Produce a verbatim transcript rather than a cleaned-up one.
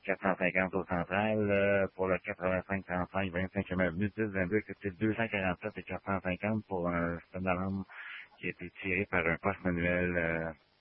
quatre cent cinquante au central. Euh, pour le quatre-vingt-cinq trente-cinq, vingt-cinquième avenue, dix vingt-deux, c'était deux cent quarante-sept et quatre cent cinquante pour un système d'alarme qui a été tiré par un poste manuel euh,